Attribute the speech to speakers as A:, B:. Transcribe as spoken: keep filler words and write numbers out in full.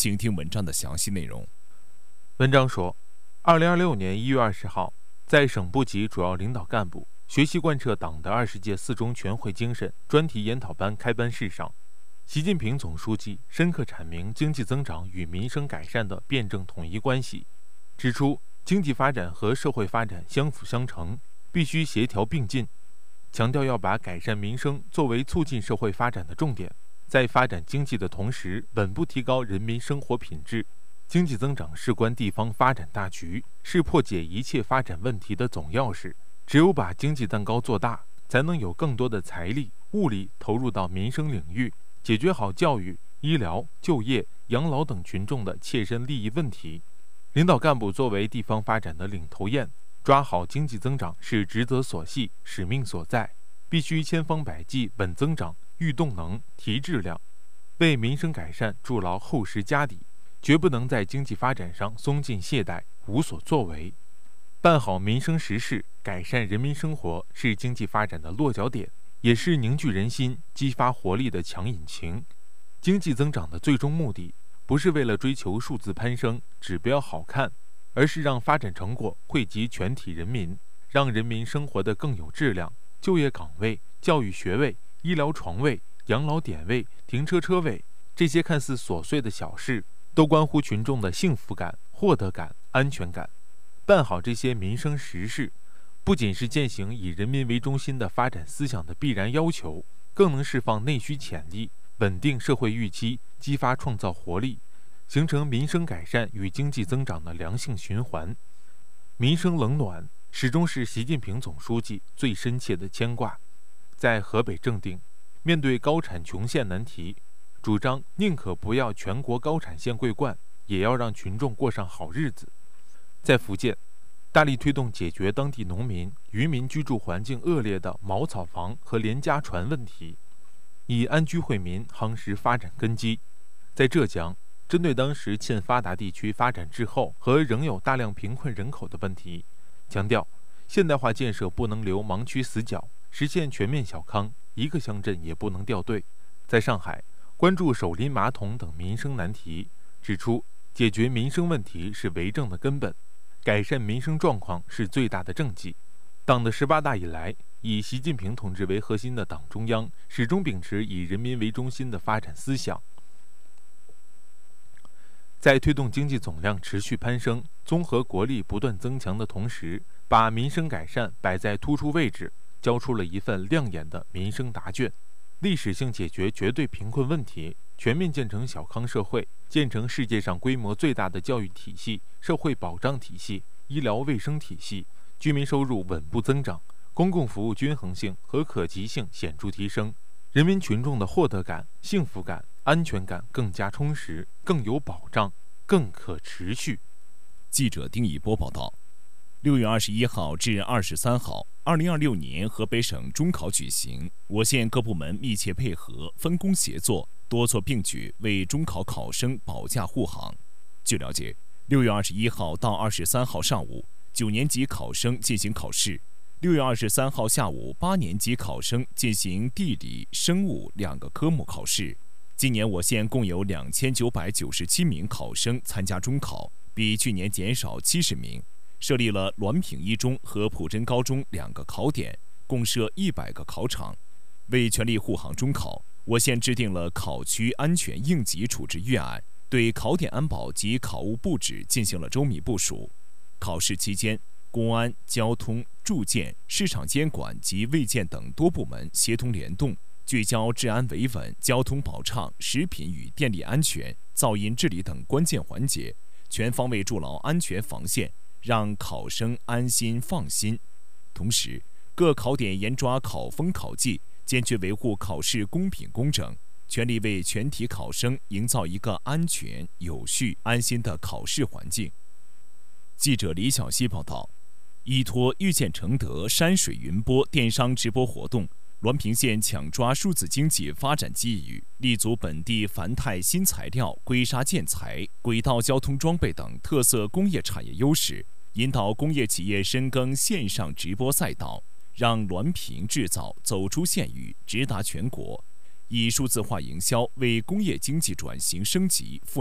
A: 请听文章的详细内容。
B: 文章说，二零二六年一月二十号，在省部级主要领导干部学习贯彻党的二十届四中全会精神专题研讨班开班式上，习近平总书记深刻阐明经济增长与民生改善的辩证统一关系，指出经济发展和社会发展相辅相成，必须协调并进，强调要把改善民生作为促进社会发展的重点，在发展经济的同时，稳步提高人民生活品质。经济增长事关地方发展大局，是破解一切发展问题的总钥匙。只有把经济蛋糕做大，才能有更多的财力、物力投入到民生领域，解决好教育、医疗、就业、养老等群众的切身利益问题。领导干部作为地方发展的领头雁，抓好经济增长是职责所系、使命所在，必须千方百计稳增长、育动能、提质量，为民生改善筑牢厚实家底，绝不能在经济发展上松劲懈怠、无所作为。办好民生实事，改善人民生活，是经济发展的落脚点，也是凝聚人心、激发活力的强引擎。经济增长的最终目的，不是为了追求数字攀升、指标好看，而是让发展成果惠及全体人民，让人民生活得更有质量，就业岗位、教育学位、医疗床位、养老点位、停车车位，这些看似琐碎的小事，都关乎群众的幸福感、获得感、安全感。办好这些民生实事，不仅是践行以人民为中心的发展思想的必然要求，更能释放内需潜力，稳定社会预期，激发创造活力，形成民生改善与经济增长的良性循环。民生冷暖始终是习近平总书记最深切的牵挂。在河北正定，面对高产穷县难题，主张宁可不要全国高产县桂冠，也要让群众过上好日子。在福建，大力推动解决当地农民、渔民居住环境恶劣的茅草房和廉价船问题，以安居惠民夯实发展根基。在浙江，针对当时欠发达地区发展滞后和仍有大量贫困人口的问题，强调现代化建设不能留盲区死角，实现全面小康，一个乡镇也不能掉队。在上海，关注手拎马桶等民生难题，指出解决民生问题是为政的根本，改善民生状况是最大的政绩。党的十八大以来，以习近平同志为核心的党中央始终秉持以人民为中心的发展思想，在推动经济总量持续攀升、综合国力不断增强的同时，把民生改善摆在突出位置，交出了一份亮眼的民生答卷，历史性解决绝对贫困问题，全面建成小康社会，建成世界上规模最大的教育体系、社会保障体系、医疗卫生体系，居民收入稳步增长，公共服务均衡性和可及性显著提升，人民群众的获得感、幸福感、安全感更加充实，更有保障，更可持续。
A: 记者丁以波报道。六月二十一号至二十三号，二零二六年河北省中考举行，我县各部门密切配合，分工协作，多措并举，为中考考生保驾护航。据了解，六月二十一号到二十三号上午，九年级考生进行考试；六月二十三号下午，八年级考生进行地理、生物两个科目考试。今年我县共有两千九百九十七名考生参加中考，比去年减少七十名。设立了滦平一中和普真高中两个考点，共设一百个考场。为全力护航中考，我县制定了考区安全应急处置预案，对考点安保及考务布置进行了周密部署。考试期间，公安、交通、住建、市场监管及卫健等多部门协同联动，聚焦治安维稳、交通保畅、食品与电力安全、噪音治理等关键环节，全方位筑牢安全防线，让考生安心放心。同时，各考点严抓考风考纪，坚决维护考试公平公正，全力为全体考生营造一个安全、有序、安心的考试环境。记者李晓溪报道。依托遇见承德山水云播电商直播活动，滦平县抢抓数字经济发展机遇，立足本地繁泰新材料、硅砂建材、轨道交通装备等特色工业产业优势，引导工业企业深耕线上直播赛道，让滦平制造走出县域，直达全国。以数字化营销为工业经济转型升级